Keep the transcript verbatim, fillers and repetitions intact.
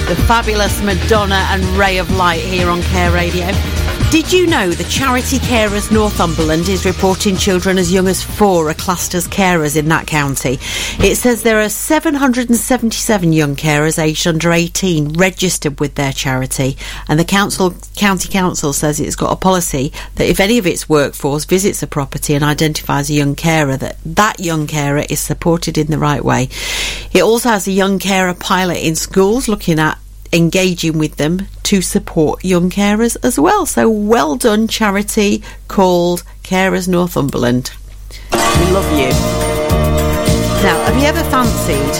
The fabulous Madonna and Ray of Light here on Care Radio. Did you know the Charity Carers Northumberland is reporting children as young as four are classed as carers in that county? It says there are seven hundred seventy-seven young carers aged under eighteen registered with their charity, and the council, county council says it's got a policy that if any of its workforce visits a property and identifies a young carer, that that young carer is supported in the right way. It also has a young carer pilot in schools looking at engaging with them to support young carers as well. So well done, charity called Carers Northumberland. We love you. Now, have you ever fancied